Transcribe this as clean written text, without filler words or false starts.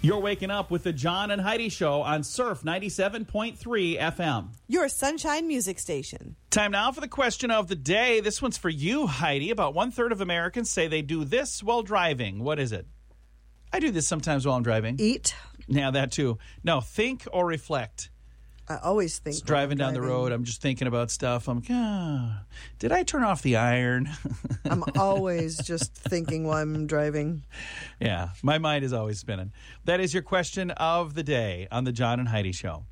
You're waking up with the John and Heidi Show on Surf 97.3 FM. Your sunshine music station. Time now for the question of the day. This one's for you, Heidi. About 1/3 of Americans say they do this while driving. What is it? I do this sometimes while I'm driving. Eat. Yeah, that too. No, think or reflect. I always think. Just driving down the road, I'm just thinking about stuff. I'm like, did I turn off the iron? I'm always just thinking while I'm driving. Yeah, my mind is always spinning. That is your question of the day on the John and Heidi Show.